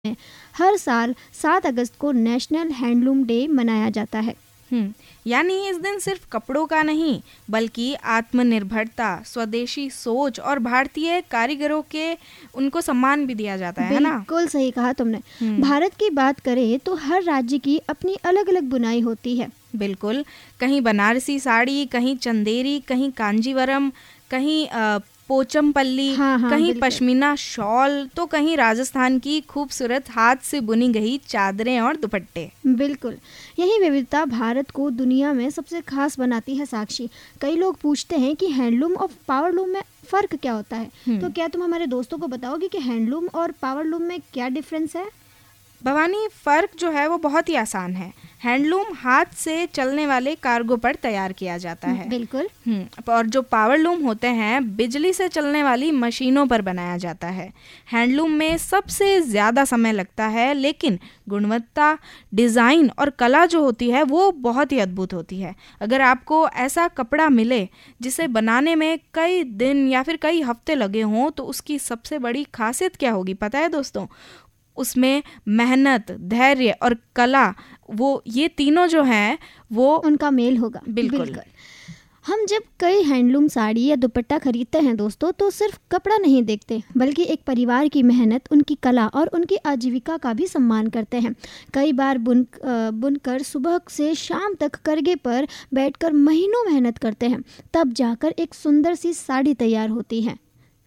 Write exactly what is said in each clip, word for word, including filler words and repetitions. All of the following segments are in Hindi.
हर साल सात अगस्त को नेशनल हैंडलूम डे मनाया जाता है। हम्म यानी इस दिन सिर्फ कपड़ों का नहीं बल्कि आत्मनिर्भरता, स्वदेशी सोच और भारतीय कारीगरों के उनको सम्मान भी दिया जाता है ना। बिल्कुल सही कहा तुमने। भारत की बात करें तो हर राज्य की अपनी अलग अलग बुनाई होती है। बिल्कुल, कहीं बनारसी साड़ी, कहीं चंदेरी, कहीं कांजीवरम, कहीं आ, पोचमपल्ली, हाँ, हाँ, कहीं बिल्कुल। पश्मीना शॉल, तो कहीं राजस्थान की खूबसूरत हाथ से बुनी गई चादरें और दुपट्टे। बिल्कुल, यही विविधता भारत को दुनिया में सबसे खास बनाती है। साक्षी, कई लोग पूछते हैं कि हैंडलूम और पावरलूम में फ़र्क क्या होता है, तो क्या तुम हमारे दोस्तों को बताओगे कि हैंडलूम और पावरलूम में क्या डिफरेंस है? भवानी, फ़र्क जो है वो बहुत ही आसान है। हैंडलूम हाथ से चलने वाले कार्गो पर तैयार किया जाता है। बिल्कुल। हम्म और जो पावरलूम होते हैं बिजली से चलने वाली मशीनों पर बनाया जाता है। हैंडलूम में सबसे ज़्यादा समय लगता है, लेकिन गुणवत्ता, डिज़ाइन और कला जो होती है वो बहुत ही अद्भुत होती है। अगर आपको ऐसा कपड़ा मिले जिसे बनाने में कई दिन या फिर कई हफ्ते लगे हों, तो उसकी सबसे बड़ी खासियत क्या होगी पता है दोस्तों? उसमें मेहनत, धैर्य और कला, वो ये तीनों जो हैं वो उनका मेल होगा। बिल्कुल, बिल्कुल। हम जब कई हैंडलूम साड़ी या दुपट्टा खरीदते हैं दोस्तों, तो सिर्फ कपड़ा नहीं देखते बल्कि एक परिवार की मेहनत, उनकी कला और उनकी आजीविका का भी सम्मान करते हैं। कई बार बुन बुनकर सुबह से शाम तक करगे पर बैठकर महीनों मेहनत करते हैं, तब जाकर एक सुंदर सी साड़ी तैयार होती है।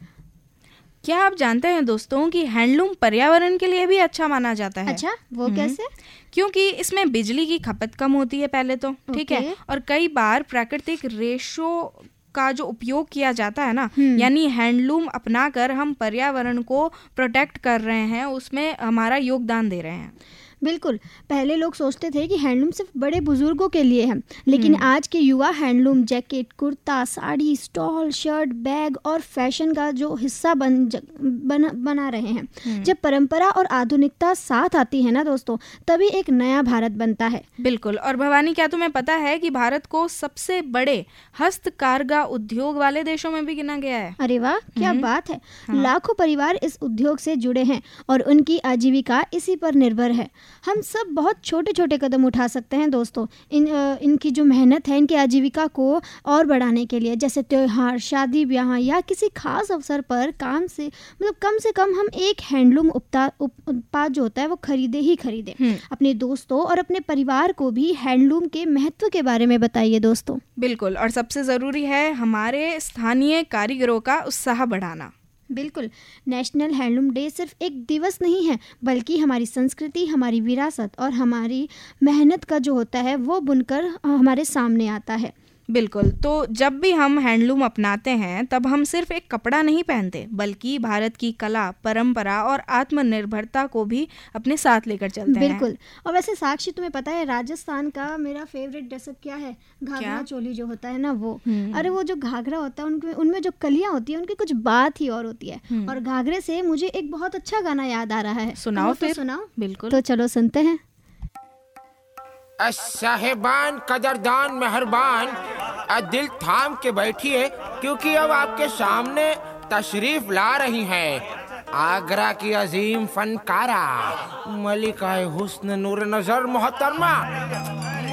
क्या आप जानते हैं दोस्तों कि हैंडलूम पर्यावरण के लिए भी अच्छा माना जाता है? अच्छा, वो कैसे? क्योंकि इसमें बिजली की खपत कम होती है पहले तो, ठीक है, और कई बार प्राकृतिक रेशों का जो उपयोग किया जाता है ना, यानी हैंडलूम अपनाकर हम पर्यावरण को प्रोटेक्ट कर रहे हैं, उसमें हमारा योगदान दे रहे हैं। बिल्कुल, पहले लोग सोचते थे कि हैंडलूम सिर्फ बड़े बुजुर्गों के लिए है, लेकिन आज के युवा handloom jacket, kurta, sari, stall, shirt, bag और फैशन का जो हिस्सा बन बना बना रहे हैं। जब परंपरा और आधुनिकता साथ आती है ना दोस्तों, तभी एक नया भारत बनता है। बिल्कुल। और भवानी, क्या तुम्हें पता है कि भारत को सबसे बड़े हस्तकारघा उद्योग वाले देशों में भी गिना गया है? अरे वाह, क्या बात है। हाँ। लाखों परिवार इस उद्योग से जुड़े हैं और उनकी आजीविका इसी पर निर्भर है। हम सब बहुत छोटे छोटे कदम उठा सकते हैं दोस्तों, इन इनकी जो मेहनत है, इनकी आजीविका को और बढ़ाने के लिए। जैसे त्योहार, शादी ब्याह या किसी खास अवसर पर काम से मतलब कम से कम हम एक हैंडलूम उत्पाद जो होता है वो खरीदे ही खरीदे। अपने दोस्तों और अपने परिवार को भी हैंडलूम के महत्व के बारे में बताइए दोस्तों। बिल्कुल, और सबसे ज़रूरी है हमारे स्थानीय कारीगरों का उत्साह बढ़ाना। बिल्कुल, नेशनल हैंडलूम डे सिर्फ एक दिवस नहीं है, बल्कि हमारी संस्कृति, हमारी विरासत और हमारी मेहनत का जो होता है वो बुनकर हमारे सामने आता है। बिल्कुल, तो जब भी हम हैंडलूम अपनाते हैं तब हम सिर्फ एक कपड़ा नहीं पहनते, बल्कि भारत की कला, परंपरा और आत्मनिर्भरता को भी अपने साथ लेकर चलते हैं। बिल्कुल। और वैसे साक्षी, तुम्हें पता है राजस्थान का मेरा फेवरेट ड्रेसअप क्या है? घाघरा चोली जो होता है ना वो। अरे वो जो घाघरा होता है, उनके उनमें जो कलियां होती है, उनकी कुछ बात ही और होती है। और घाघरे से मुझे एक बहुत अच्छा गाना याद आ रहा है। सुनाओ फिर। तो सुनाओ। बिल्कुल, तो चलो सुनते हैं। साहिबान, कदरदान, मेहरबान, दिल थाम के बैठिए, क्योंकि अब आपके सामने तशरीफ ला रही हैं आगरा की अजीम फनकारा, मलिका हुस्न नूर नजर मोहतरमा